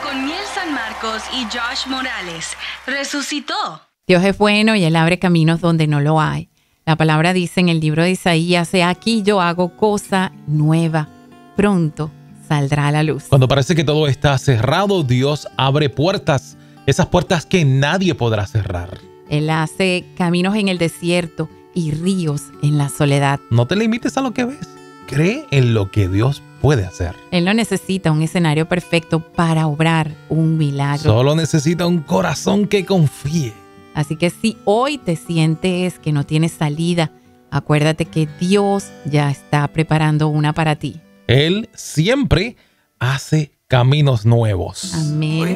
con Miel San Marcos y Josh Morales. Resucitó. Dios es bueno y Él abre caminos donde no lo hay. La palabra dice en el libro de Isaías: he aquí yo hago cosa nueva. Pronto saldrá a la luz. Cuando parece que todo está cerrado, Dios abre puertas. Esas puertas que nadie podrá cerrar. Él hace caminos en el desierto y ríos en la soledad. No te limites a lo que ves. Cree en lo que Dios puede hacer. Él no necesita un escenario perfecto para obrar un milagro. Solo necesita un corazón que confíe. Así que si hoy te sientes que no tienes salida, acuérdate que Dios ya está preparando una para ti. Él siempre hace caminos nuevos. Amén.